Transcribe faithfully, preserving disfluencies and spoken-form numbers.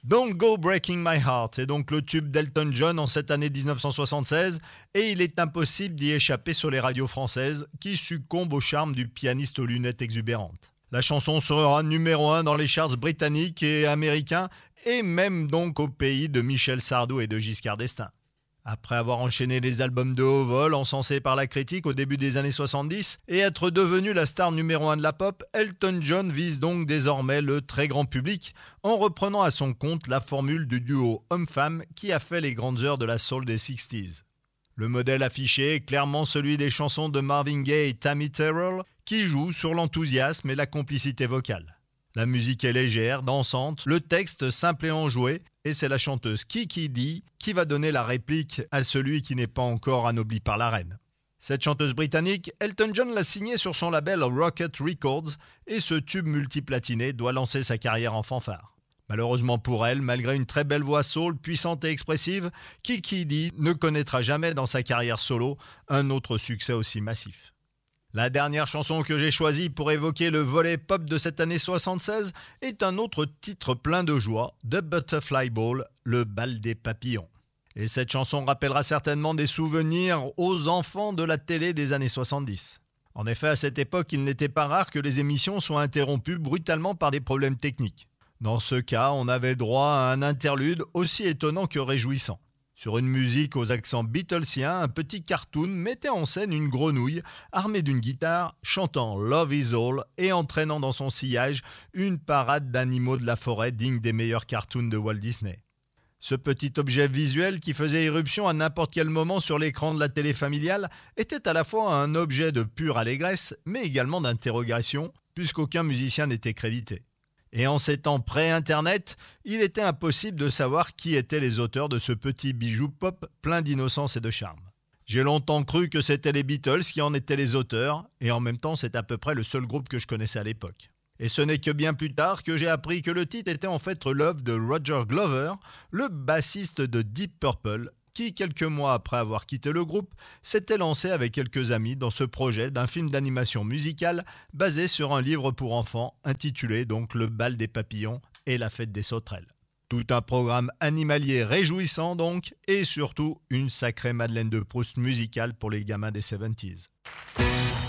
Don't Go Breaking My Heart est donc le tube d'Elton John en cette année dix-neuf cent soixante-seize et il est impossible d'y échapper sur les radios françaises qui succombent au charme du pianiste aux lunettes exubérantes. La chanson sera numéro un dans les charts britanniques et américains et même donc au pays de Michel Sardou et de Giscard d'Estaing. Après avoir enchaîné les albums de haut vol encensés par la critique au début des années soixante-dix et être devenu la star numéro un de la pop, Elton John vise donc désormais le très grand public en reprenant à son compte la formule du duo homme-femme qui a fait les grandes heures de la soul des sixties. Le modèle affiché est clairement celui des chansons de Marvin Gaye et Tammy Terrell qui jouent sur l'enthousiasme et la complicité vocale. La musique est légère, dansante, le texte simple et enjoué, et c'est la chanteuse Kiki Dee qui va donner la réplique à celui qui n'est pas encore anobli par la reine. Cette chanteuse britannique, Elton John l'a signée sur son label Rocket Records, et ce tube multiplatiné doit lancer sa carrière en fanfare. Malheureusement pour elle, malgré une très belle voix soul, puissante et expressive, Kiki Dee ne connaîtra jamais dans sa carrière solo un autre succès aussi massif. La dernière chanson que j'ai choisie pour évoquer le volet pop de cette année soixante-seize est un autre titre plein de joie, The Butterfly Ball, le bal des papillons. Et cette chanson rappellera certainement des souvenirs aux enfants de la télé des années soixante-dix. En effet, à cette époque, il n'était pas rare que les émissions soient interrompues brutalement par des problèmes techniques. Dans ce cas, on avait droit à un interlude aussi étonnant que réjouissant. Sur une musique aux accents beatlesiens, un petit cartoon mettait en scène une grenouille armée d'une guitare, chantant Love is All et entraînant dans son sillage une parade d'animaux de la forêt digne des meilleurs cartoons de Walt Disney. Ce petit objet visuel qui faisait irruption à n'importe quel moment sur l'écran de la télé familiale était à la fois un objet de pure allégresse, mais également d'interrogation, puisqu'aucun musicien n'était crédité. Et en ces temps pré-internet, il était impossible de savoir qui étaient les auteurs de ce petit bijou pop plein d'innocence et de charme. J'ai longtemps cru que c'était les Beatles qui en étaient les auteurs, et en même temps c'est à peu près le seul groupe que je connaissais à l'époque. Et ce n'est que bien plus tard que j'ai appris que le titre était en fait l'œuvre de Roger Glover, le bassiste de Deep Purple, qui, quelques mois après avoir quitté le groupe, s'était lancé avec quelques amis dans ce projet d'un film d'animation musicale basé sur un livre pour enfants intitulé donc Le bal des papillons et la fête des sauterelles. Tout un programme animalier réjouissant donc, et surtout une sacrée Madeleine de Proust musicale pour les gamins des soixante-dix.